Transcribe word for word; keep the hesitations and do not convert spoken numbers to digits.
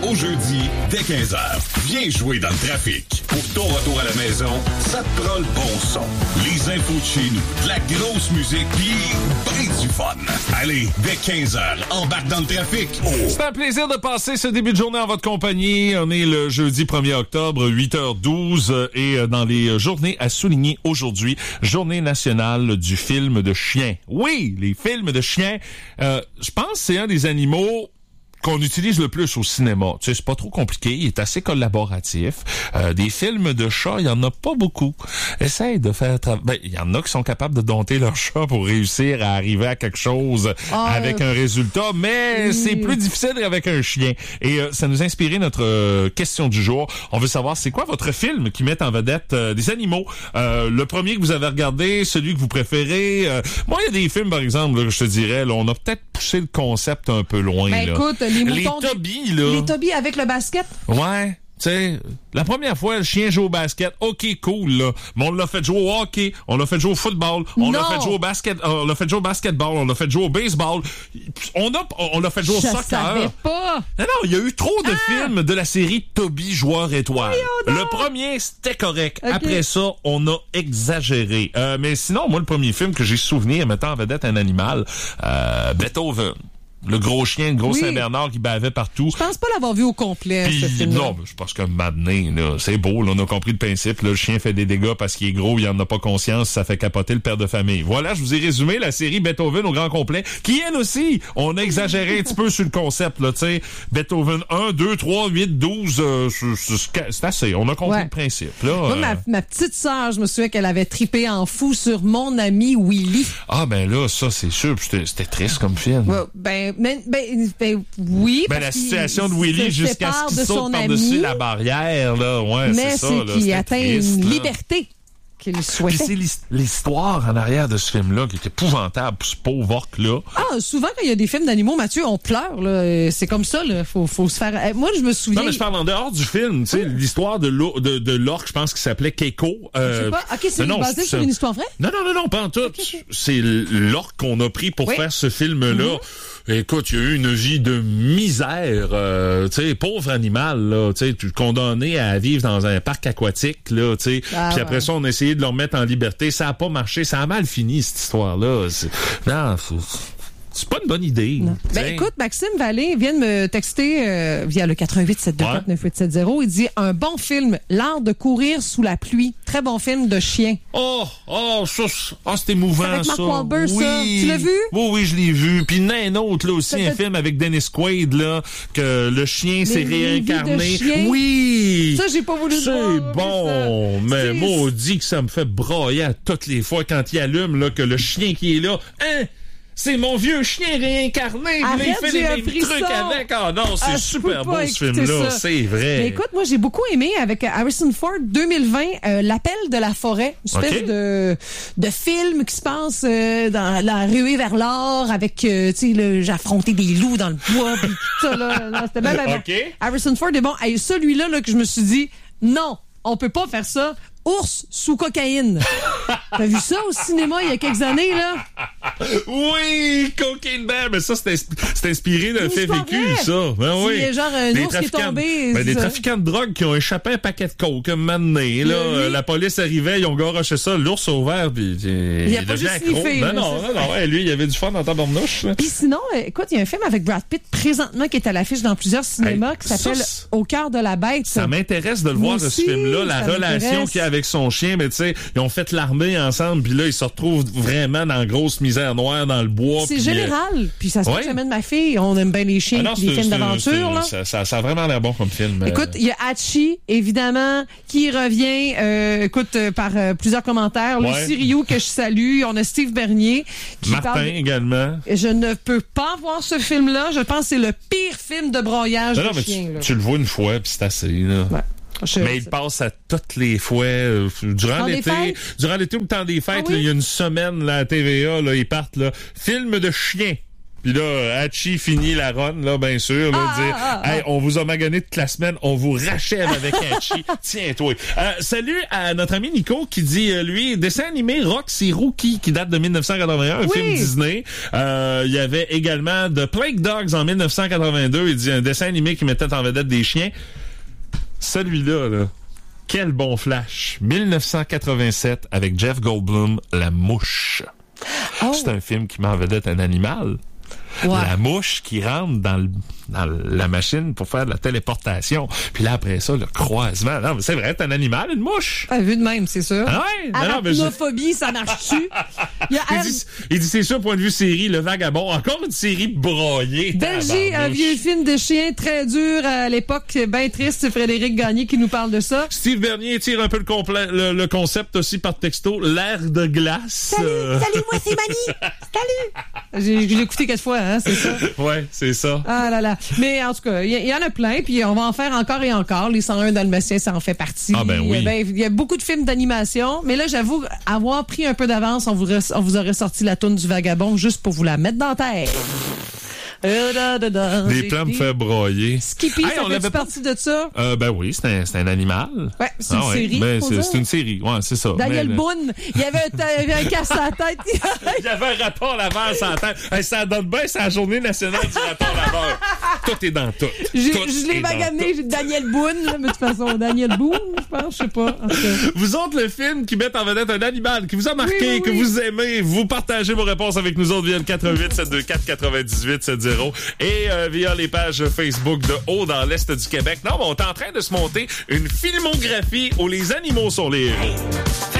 au jeudi, dès quinze heures. Viens jouer dans le trafic. Pour ton retour à la maison, ça te prend le bon son. Les infos de chez nous, de la grosse musique, pis ben du fun. Allez, dès quinze heures, embarque dans le trafic. Oh. C'est un plaisir de passer ce début de journée en votre compagnie. On est le jeudi premier octobre, huit heures douze, et dans les journées à souligner aujourd'hui, journée nationale du film de chien. Oui, les films de chiens, euh, je pense que c'est un des animaux qu'on utilise le plus au cinéma. Tu sais, c'est pas trop compliqué, il est assez collaboratif. Euh, des films de chats, il y en a pas beaucoup. Essaye de faire... Tra- ben, il y en a qui sont capables de dompter leur chat pour réussir à arriver à quelque chose oh, avec un résultat, mais oui. c'est plus difficile avec un chien. Et euh, ça nous a inspiré notre euh, question du jour. On veut savoir, c'est quoi votre film qui met en vedette euh, des animaux? Euh, le premier que vous avez regardé, celui que vous préférez. Euh, moi, il y a des films, par exemple, là, je te dirais, là, on a peut-être poussé le concept un peu loin. Ben, là. Écoute, les moutons... Les Toby, là. Les Toby avec le basket? Ouais. Tu sais, la première fois, le chien joue au basket, ok, cool, là. Mais on l'a fait jouer au hockey, on l'a fait jouer au football, on non. l'a fait jouer au basket, on l'a fait jouer au basketball, on l'a fait jouer au baseball. On a, on l'a fait jouer au Je soccer. savais pas. Non, non, il y a eu trop de ah. films de la série Toby joueur étoile. Oui, le premier, c'était correct. Okay. Après ça, on a exagéré. Euh, mais sinon, moi, le premier film que j'ai souvenir mettant en vedette un animal, euh, Beethoven. Le gros chien, le gros oui. Saint-Bernard qui bavait partout. Je pense pas l'avoir vu au complet, Puis, ce film-là. Non, je pense que maintenant, là, c'est beau, là, on a compris le principe. Là, le chien fait des dégâts parce qu'il est gros, il en a pas conscience, ça fait capoter le père de famille. Voilà, je vous ai résumé la série Beethoven au grand complet, qui, elle aussi, on a exagéré un petit peu sur le concept, là, tu sais. Beethoven un, deux, trois, huit, douze, euh, c'est assez. On a compris ouais. le principe, là. Moi, euh... ma, ma petite sœur, je me souviens qu'elle avait trippé en fou sur Mon ami Willy. Ah, ben là, ça, c'est sûr, c'était, c'était triste comme film. Ouais, ben, ben, ben, ben, oui. Ben, la situation de Willy jusqu'à ce qu'il saute par-dessus la barrière, là. Ouais, mais c'est ça, là. Mais c'est qu'il atteint triste, une là. liberté qu'il souhaitait. Puis c'est l'histoire en arrière de ce film-là qui est épouvantable pour ce pauvre orque-là. Ah, souvent, quand il y a des films d'animaux, Mathieu, on pleure, là. C'est comme ça, là. Faut, faut se faire... Moi, je me souviens... Non, mais je parle en dehors du film, tu sais, oh. l'histoire de, de, de l'orque, je pense qu'il s'appelait Keiko. Euh... Je sais pas. OK, c'est non, basé sur une histoire vraie? Non, non, non, non, pas en tout. Okay, okay. C'est l'orque qu'on a pris pour oui. faire ce film-là. Mm-hmm. Écoute, il y a eu une vie de misère, euh, tu sais, pauvre animal, là, tu sais, condamné à vivre dans un parc aquatique, là, tu sais. Ah, puis après ouais. ça, on a essayé de le remettre en liberté. Ça a pas marché. Ça a mal fini, cette histoire-là. C'est... Non, faut... c'est pas une bonne idée. Ben écoute, Maxime Vallée vient de me texter euh, via le quatre un huit sept deux quatre neuf huit sept zéro. Il dit un bon film, L'art de courir sous la pluie. Très bon film de chien. Oh, oh, ça, oh, c'est émouvant, avec ça. Mark Wahlberg, oui. ça. Tu l'as vu? Oui, oui, je l'ai vu. Puis il y en a un autre, là, aussi, ça un fait... film avec Dennis Quaid, là, que le chien s'est réincarné. Oui! Ça, j'ai pas voulu le C'est bon, mais maudit que ça me fait brailler à toutes les fois quand il allume, là, que le chien qui est là, hein? C'est mon vieux chien réincarné. Arrête, il fait les mêmes trucs ça. avec. Ah non, c'est ah, super beau ce film-là. C'est vrai. Mais écoute, moi, j'ai beaucoup aimé avec Harrison Ford deux mille vingt, euh, L'appel de la forêt. Une espèce okay. de, de film qui se passe euh, dans la ruée vers l'or avec, euh, tu sais, j'affrontais des loups dans le bois. Pis tout ça, là. Non, c'était même avec okay. Harrison Ford. Et bon, et celui-là, là, que je me suis dit, non, on peut pas faire ça. Ours sous cocaïne. T'as vu ça au cinéma il y a quelques années, là? Oui, Cocaine Bear, mais ça, c'est inspiré d'un fait vécu, vrai. ça. Ben oui. C'est genre un ours qui est tombé. Ben, des trafiquants de drogue qui ont échappé un paquet de coke, un moment donné, là. Oui. La police arrivait, ils ont garoché ça, l'ours au vert, puis il, il a pas juste sniffé. Non, non, non, non, ouais, lui, il avait du fun dans tabarnouche. Puis sinon, écoute, il y a un film avec Brad Pitt présentement qui est à l'affiche dans plusieurs cinémas hey, qui s'appelle Au cœur de la bête. Ça m'intéresse de le voir, de ce film-là, la relation qu'il y a avec son chien, mais tu sais, ils ont fait l'armée ensemble, puis là, ils se retrouvent vraiment dans la grosse misère noire dans le bois. C'est général. Euh... Puis ça se passe, j'amène ma fille, on aime bien les chiens, ah non, les films d'aventure, là. Ça, ça, ça a vraiment l'air bon comme film. Écoute, il y a Hachi, évidemment, qui revient, euh, écoute, euh, par euh, plusieurs commentaires. Ouais. Lucie Rioux, que je salue. On a Steve Bernier. Qui Martin parle... également. Je ne peux pas voir ce film-là. Je pense que c'est le pire film de broyage non, de non, chien. Tu, là. tu le vois une fois, puis c'est assez, là. Ouais. Je mais il passe à toutes les fois euh, durant l'été, durant l'été ou le temps des fêtes, ah oui? il y a une semaine là, à T V A, là, ils partent là, film de chien. Puis là, Hachi finit la run, là, bien sûr, là, Ah, dire ah, ah, hey, on vous a magané toute la semaine, on vous rachève avec Hachi. Tiens-toi. Euh, salut à notre ami Nico qui dit, euh, lui, dessin animé Roxy Rookie qui date de dix-neuf cent quatre-vingt-un, un Oui. film Disney. Euh, il y avait également The Plague Dogs en dix-neuf cent quatre-vingt-deux. Il dit un dessin animé qui mettait en vedette des chiens. Celui-là, là, quel bon flash. dix-neuf cent quatre-vingt-sept avec Jeff Goldblum, La Mouche. Oh. C'est un film qui met en vedette un animal. Ouais. La mouche qui rentre dans, le, dans la machine pour faire de la téléportation. Puis là, après ça, le croisement. Non, mais c'est vrai, c'est un animal, une mouche. Ah, vu de même, c'est sûr. Ah ouais? Non, non, mais je- Arachnophobie, ça marche-tu? Il y a Il Anne- dit, il dit, c'est sûr, point de vue série, Le Vagabond. Encore une série broyée. Belgique, un tabarnouche. vieux film de chien très dur à l'époque, bien triste. C'est Frédéric Gagné qui nous parle de ça. Steve Bernier tire un peu le, complet, le, le concept aussi par texto. L'air de glace. Euh, Salut, moi c'est Mani. Salut. J'ai, j'ai écouté quatre fois, hein, c'est ça. ouais, c'est ça. Ah là là. Mais en tout cas, il y, y en a plein, puis on va en faire encore et encore. Les cent un Dalmatiens, ça en fait partie. Ah ben oui. Il y a, ben, il y a beaucoup de films d'animation, mais là, j'avoue, avoir pris un peu d'avance, on vous, res- on vous aurait sorti la toune du Vagabond juste pour vous la mettre dans la tête. Euh, da, da, da. Les J'ai plans me pris- fait broyer. Skippy, Hey, ça on fait l'avait pas- partie de ça? Euh, ben oui, c'est un, c'est un animal. Ouais, c'est une série, Ben, faut c'est, dire. c'est une série, ouais, c'est ça. Daniel Mais, Boone, il y avait un, ta- il y avait un casse à la tête. Il y avait un rapport laveur sans tête. Hey, ça donne bien, c'est la journée nationale du rapport laveur. Tout est dans tout. J'ai- Tout je l'ai est dans magané, j'ai Daniel Boone, là, mais de toute façon, Daniel Boone, je pense, je sais pas. En tout cas. Vous autres, le film qui met en vedette un animal qui vous a marqué, Oui, oui, que oui. vous aimez, vous partagez vos réponses avec nous autres via le quatre un huit sept deux quatre quatre-vingt-dix-huit soixante et euh, via les pages Facebook de Haut dans l'Est du Québec. Non, mais on est en train de se monter une filmographie où les animaux sont les héros.